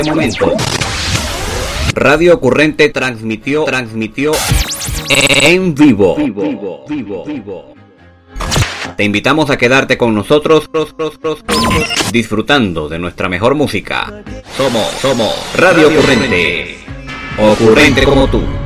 momento. Radio Ocurrente transmitió en vivo. Te invitamos a quedarte con nosotros disfrutando de nuestra mejor música. Somos Radio Ocurrente. Ocurrente como tú.